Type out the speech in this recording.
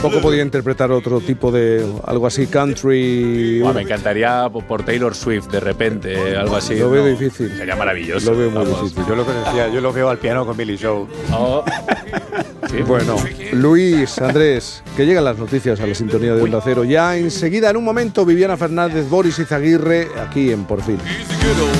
tampoco podía interpretar otro tipo de algo así, country. Me encantaría por Taylor Swift de repente, algo así. Lo veo difícil. Sería maravilloso. Lo veo muy difícil. Yo lo que decía, yo lo veo al piano con Billy Joe. Sí. Bueno, Luis, Andrés, que llegan las noticias a la sintonía de Onda Cero. Ya enseguida, en un momento, Viviana Fernández, Boris Izaguirre, aquí en Por Fin.